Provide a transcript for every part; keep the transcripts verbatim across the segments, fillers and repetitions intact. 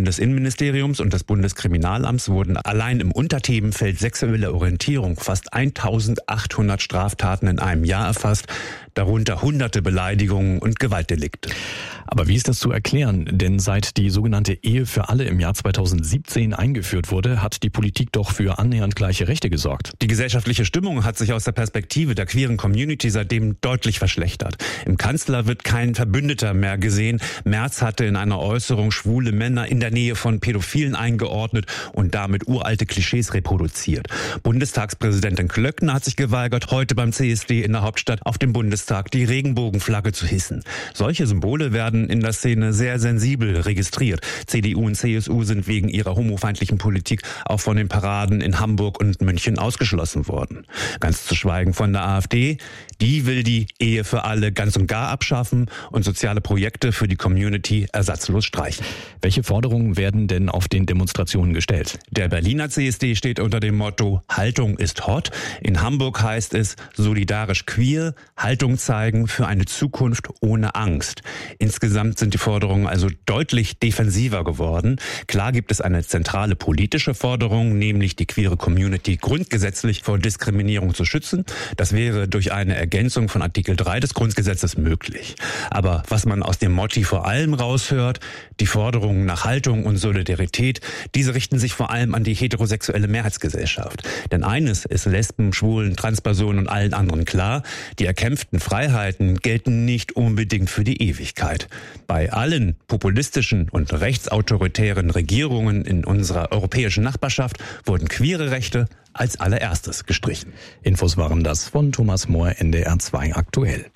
Bundesinnenministeriums und des Bundeskriminalamts wurden allein im Unterthemenfeld sexuelle Orientierung fast eintausendachthundert Straftaten in einem Jahr erfasst, darunter hunderte Beleidigungen und Gewaltdelikte. Aber wie ist das zu erklären? Denn seit die sogenannte Ehe für alle im Jahr zweitausendsiebzehn eingeführt wurde, hat die Politik doch für annähernd gleiche Rechte gesorgt. Die gesellschaftliche Stimmung hat sich aus der Perspektive der queeren Community seitdem deutlich verschlechtert. Im Kanzler wird kein Verbündeter mehr gesehen. Merz hatte in einer Äußerung schwule Männer in der Nähe von Pädophilen eingeordnet und damit uralte Klischees reproduziert. Bundestagspräsidentin Klöckner hat sich geweigert, heute beim C S D in der Hauptstadt auf dem Bundestag die Regenbogenflagge zu hissen. Solche Symbole werden in der Szene sehr sensibel registriert. C D U und C S U sind wegen ihrer homofeindlichen Politik auch von den Paraden in Hamburg und München ausgeschlossen worden. Ganz zu schweigen von der AfD. Die will die Ehe für alle ganz und gar abschaffen und soziale Projekte für die Community ersatzlos streichen. Welche Forderungen werden denn auf den Demonstrationen gestellt? Der Berliner C S D steht unter dem Motto Haltung ist hot. In Hamburg heißt es solidarisch queer, Haltung zeigen für eine Zukunft ohne Angst. Insgesamt sind die Forderungen also deutlich defensiver geworden. Klar gibt es eine zentrale politische Forderung, nämlich die queere Community grundgesetzlich vor Diskriminierung zu schützen. Das wäre durch eine Ergänzung von Artikel drei des Grundgesetzes möglich. Aber was man aus dem Motti vor allem raushört, die Forderungen nach Haltung und Solidarität, diese richten sich vor allem an die heterosexuelle Mehrheitsgesellschaft. Denn eines ist Lesben, Schwulen, Transpersonen und allen anderen klar: Die erkämpften Freiheiten gelten nicht unbedingt für die Ewigkeit. Bei allen populistischen und rechtsautoritären Regierungen in unserer europäischen Nachbarschaft wurden queere Rechte als allererstes gestrichen. Infos waren das von Thomas Mohr, N D R zwei aktuell.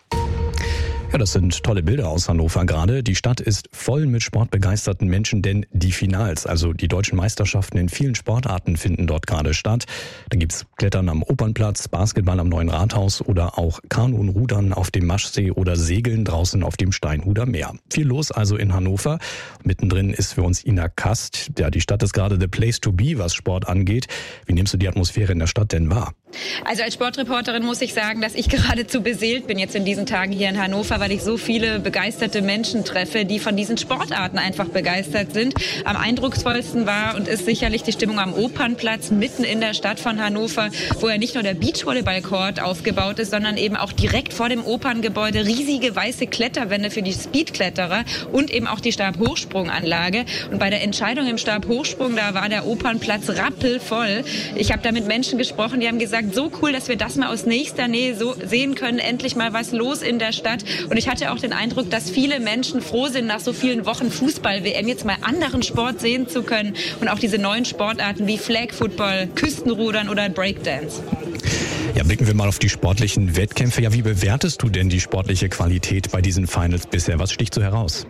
Ja, das sind tolle Bilder aus Hannover gerade. Die Stadt ist voll mit sportbegeisterten Menschen, denn die Finals, also die deutschen Meisterschaften in vielen Sportarten, finden dort gerade statt. Da gibt's Klettern am Opernplatz, Basketball am Neuen Rathaus oder auch Kanu und Rudern auf dem Maschsee oder Segeln draußen auf dem Steinhuder Meer. Viel los also in Hannover. Mittendrin ist für uns Ina Kast. Ja, die Stadt ist gerade the place to be, was Sport angeht. Wie nimmst du die Atmosphäre in der Stadt denn wahr? Also als Sportreporterin muss ich sagen, dass ich geradezu beseelt bin jetzt in diesen Tagen hier in Hannover, weil ich so viele begeisterte Menschen treffe, die von diesen Sportarten einfach begeistert sind. Am eindrucksvollsten war und ist sicherlich die Stimmung am Opernplatz mitten in der Stadt von Hannover, wo ja nicht nur der Beachvolleyball-Court aufgebaut ist, sondern eben auch direkt vor dem Operngebäude riesige weiße Kletterwände für die Speedkletterer und eben auch die Stabhochsprunganlage. Und bei der Entscheidung im Stabhochsprung, da war der Opernplatz rappelvoll. Ich habe da mit Menschen gesprochen, die haben gesagt, so cool, dass wir das mal aus nächster Nähe so sehen können, endlich mal was los in der Stadt. Und ich hatte auch den Eindruck, dass viele Menschen froh sind, nach so vielen Wochen Fußball-W M jetzt mal anderen Sport sehen zu können und auch diese neuen Sportarten wie Flag Football, Küstenrudern oder Breakdance. Ja, blicken wir mal auf die sportlichen Wettkämpfe. Ja, wie bewertest du denn die sportliche Qualität bei diesen Finals bisher? Was sticht so heraus?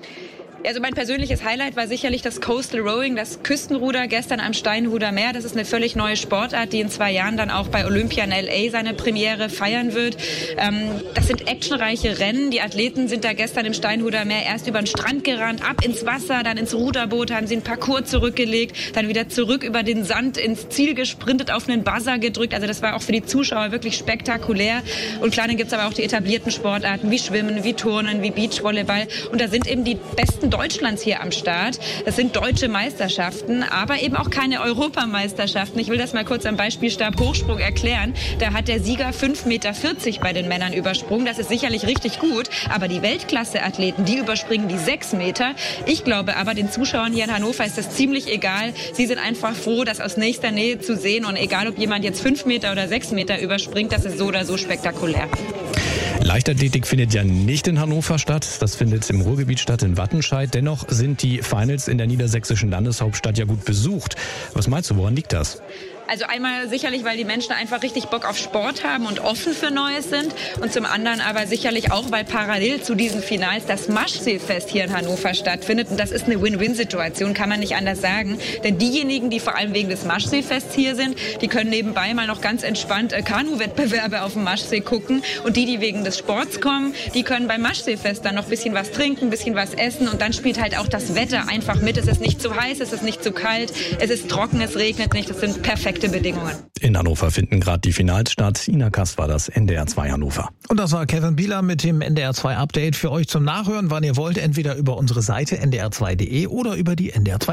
Also mein persönliches Highlight war sicherlich das Coastal Rowing, das Küstenruder gestern am Steinhuder Meer. Das ist eine völlig neue Sportart, die in zwei Jahren dann auch bei Olympia in L A seine Premiere feiern wird. Ähm, das sind actionreiche Rennen. Die Athleten sind da gestern im Steinhuder Meer erst über den Strand gerannt, ab ins Wasser, dann ins Ruderboot, haben sie einen Parcours zurückgelegt, dann wieder zurück über den Sand ins Ziel gesprintet, auf einen Buzzer gedrückt. Also das war auch für die Zuschauer wirklich spektakulär. Und klar, dann gibt es aber auch die etablierten Sportarten wie Schwimmen, wie Turnen, wie Beachvolleyball. Und da sind eben die besten Deutschlands hier am Start. Das sind deutsche Meisterschaften, aber eben auch keine Europameisterschaften. Ich will das mal kurz am Beispiel Stabhochsprung erklären. Da hat der Sieger fünf Meter vierzig bei den Männern übersprungen. Das ist sicherlich richtig gut, aber die Weltklasse-Athleten, die überspringen die sechs Meter. Ich glaube aber, den Zuschauern hier in Hannover ist das ziemlich egal. Sie sind einfach froh, das aus nächster Nähe zu sehen. Und egal, ob jemand jetzt fünf Meter oder sechs Meter überspringt, das ist so oder so spektakulär. Leichtathletik findet ja nicht in Hannover statt. Das findet im Ruhrgebiet statt, in Wattenscheid. Dennoch sind die Finals in der niedersächsischen Landeshauptstadt ja gut besucht. Was meinst du, woran liegt das? Also einmal sicherlich, weil die Menschen einfach richtig Bock auf Sport haben und offen für Neues sind. Und zum anderen aber sicherlich auch, weil parallel zu diesen Finals das Maschseefest hier in Hannover stattfindet. Und das ist eine Win-Win-Situation, kann man nicht anders sagen. Denn diejenigen, die vor allem wegen des Maschseefests hier sind, die können nebenbei mal noch ganz entspannt äh, Kanu-Wettbewerbe auf dem Maschsee gucken. Und die, die wegen des Sports kommen, die können beim Maschseefest dann noch ein bisschen was trinken, ein bisschen was essen. Und dann spielt halt auch das Wetter einfach mit. Es ist nicht zu heiß, es ist nicht zu kalt, es ist trocken, es regnet nicht. Das sind perfekte Bedingungen. In Hannover finden gerade die Finals statt. Ina Kast war das, N D R zwei Hannover. Und das war Kevin Bieler mit dem N D R zwei Update für euch zum Nachhören, wann ihr wollt, entweder über unsere Seite n d r zwei punkt d e oder über die N D R zwei